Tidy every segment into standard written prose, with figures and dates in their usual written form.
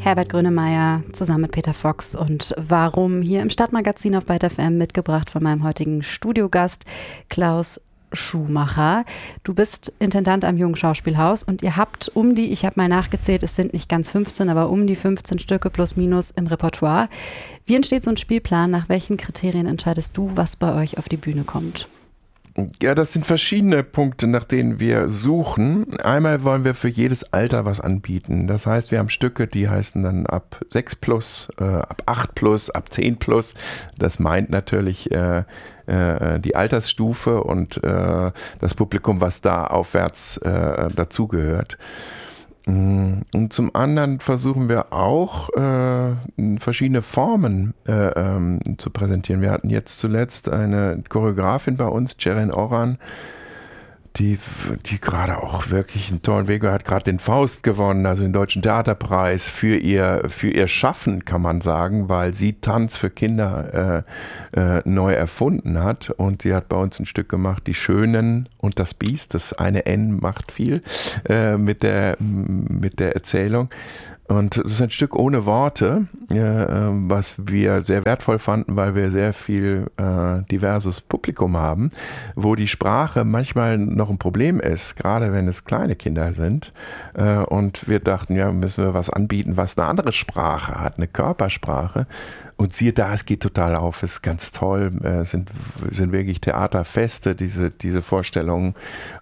Herbert Grönemeyer zusammen mit Peter Fox und Warum hier im Stadtmagazin auf Byte FM, mitgebracht von meinem heutigen Studiogast Klaus Schumacher. Du bist Intendant am Jungen Schauspielhaus und ihr habt ich habe mal nachgezählt, es sind nicht ganz 15, aber um die 15 Stücke plus minus im Repertoire. Wie entsteht so ein Spielplan? Nach welchen Kriterien entscheidest du, was bei euch auf die Bühne kommt? Ja, das sind verschiedene Punkte, nach denen wir suchen. Einmal wollen wir für jedes Alter was anbieten. Das heißt, wir haben Stücke, die heißen dann ab 6 plus, ab 8 plus, ab 10 plus. Das meint natürlich die Altersstufe und das Publikum, was da aufwärts dazugehört. Und zum anderen versuchen wir auch verschiedene Formen zu präsentieren. Wir hatten jetzt zuletzt eine Choreografin bei uns, Ceren Oran, die gerade auch wirklich einen tollen Weg hat, gerade den Faust gewonnen, also den Deutschen Theaterpreis für ihr Schaffen, kann man sagen, weil sie Tanz für Kinder neu erfunden hat. Und sie hat bei uns ein Stück gemacht, Die Schönen und das Biest. Das eine N macht viel mit der Erzählung. Und es ist ein Stück ohne Worte, was wir sehr wertvoll fanden, weil wir sehr viel diverses Publikum haben, wo die Sprache manchmal noch ein Problem ist, gerade wenn es kleine Kinder sind. Und wir dachten, ja, müssen wir was anbieten, was eine andere Sprache hat, eine Körpersprache. Und siehe da, es geht total auf, ist ganz toll, sind wirklich Theaterfeste, diese Vorstellungen.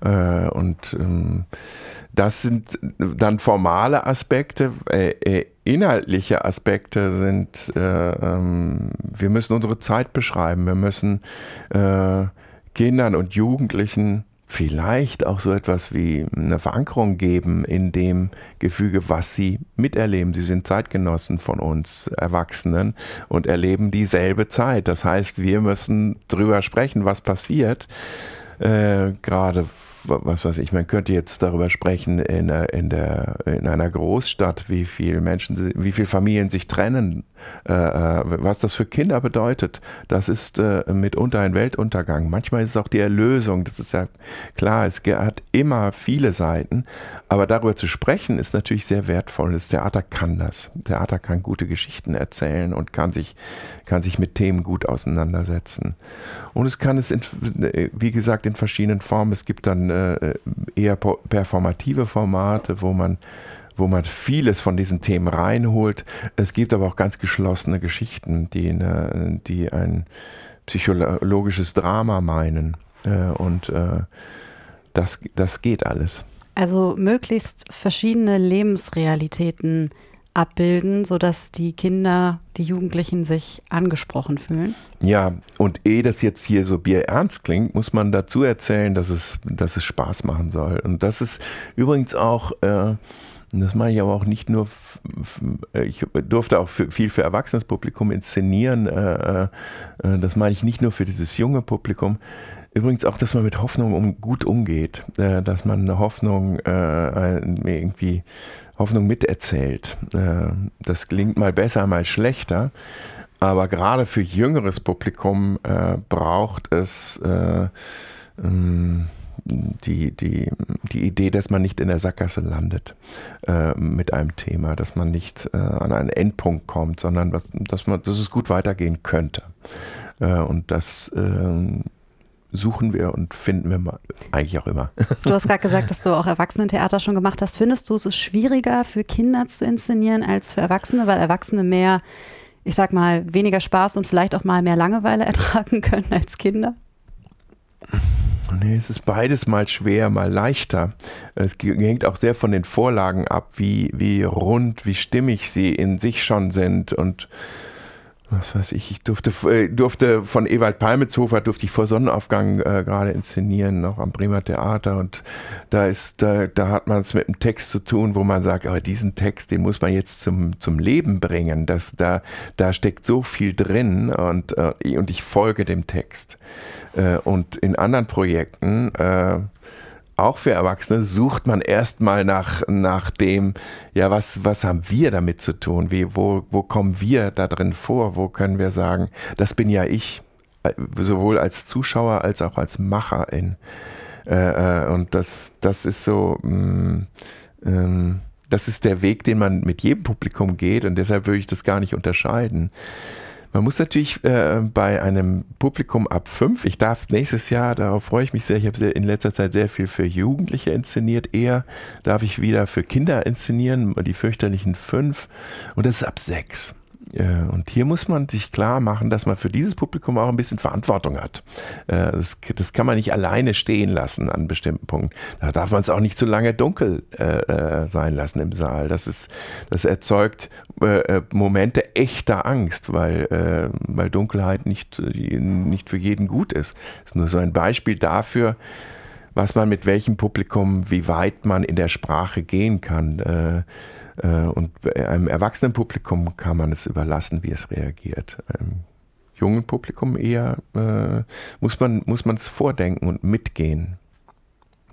Das sind dann formale Aspekte. Inhaltliche Aspekte sind, wir müssen unsere Zeit beschreiben. Wir müssen Kindern und Jugendlichen vielleicht auch so etwas wie eine Verankerung geben in dem Gefüge, was sie miterleben. Sie sind Zeitgenossen von uns Erwachsenen und erleben dieselbe Zeit. Das heißt, wir müssen drüber sprechen, was passiert. Gerade, was weiß ich, man könnte jetzt darüber sprechen in einer Großstadt, wie viele Familien sich trennen, was das für Kinder bedeutet. Das ist mitunter ein Weltuntergang. Manchmal ist es auch die Erlösung. Das ist ja klar, es hat immer viele Seiten, aber darüber zu sprechen ist natürlich sehr wertvoll. Das Theater kann das. Theater kann gute Geschichten erzählen und kann sich mit Themen gut auseinandersetzen. Und es kann es, wie gesagt, in verschiedenen Formen. Es gibt dann eher performative Formate, wo man vieles von diesen Themen reinholt. Es gibt aber auch ganz geschlossene Geschichten, die ein psychologisches Drama meinen. Das geht alles. Also möglichst verschiedene Lebensrealitäten abbilden, sodass die Kinder, die Jugendlichen sich angesprochen fühlen. Ja, und ehe das jetzt hier so bierernst klingt, muss man dazu erzählen, dass es Spaß machen soll. Und das ist übrigens auch, das meine ich aber auch nicht nur, ich durfte auch viel für erwachsenes Publikum inszenieren, das meine ich nicht nur für dieses junge Publikum. Übrigens auch, dass man mit Hoffnung gut umgeht, dass man eine Hoffnung Hoffnung miterzählt. Das klingt mal besser, mal schlechter, aber gerade für jüngeres Publikum braucht es die Idee, dass man nicht in der Sackgasse landet mit einem Thema, dass man nicht an einen Endpunkt kommt, sondern dass es gut weitergehen könnte. Und das suchen wir und finden wir eigentlich auch immer. Du hast gerade gesagt, dass du auch Erwachsenentheater schon gemacht hast. Findest du, es ist schwieriger für Kinder zu inszenieren als für Erwachsene, weil Erwachsene mehr, ich sag mal, weniger Spaß und vielleicht auch mal mehr Langeweile ertragen können als Kinder? Nee, es ist beides mal schwer, mal leichter. Es hängt auch sehr von den Vorlagen ab, wie rund, wie stimmig sie in sich schon sind. Und was weiß ich durfte von Ewald Palmitzhofer vor Sonnenaufgang gerade inszenieren, noch am Bremer Theater, und da hat man es mit einem Text zu tun, wo man sagt, aber diesen Text, den muss man jetzt zum Leben bringen, da steckt so viel drin und ich folge dem Text. Und in anderen Projekten, auch für Erwachsene, sucht man erstmal nach dem, ja, was haben wir damit zu tun? Wo kommen wir da drin vor? Wo können wir sagen, das bin ja ich, sowohl als Zuschauer als auch als Macherin. Und das ist so, das ist der Weg, den man mit jedem Publikum geht und deshalb würde ich das gar nicht unterscheiden. Man muss natürlich bei einem Publikum ab 5, ich darf nächstes Jahr, darauf freue ich mich sehr, ich habe in letzter Zeit sehr viel für Jugendliche inszeniert, eher darf ich wieder für Kinder inszenieren, die fürchterlichen 5 und das ist ab 6. Und hier muss man sich klar machen, dass man für dieses Publikum auch ein bisschen Verantwortung hat. Das kann man nicht alleine stehen lassen an bestimmten Punkten. Da darf man es auch nicht zu lange dunkel sein lassen im Saal. Das erzeugt Momente echter Angst, weil Dunkelheit nicht für jeden gut ist. Das ist nur so ein Beispiel dafür, was man mit welchem Publikum, wie weit man in der Sprache gehen kann. Und einem erwachsenen Publikum kann man es überlassen, wie es reagiert. Einem jungen Publikum eher muss man es vordenken und mitgehen.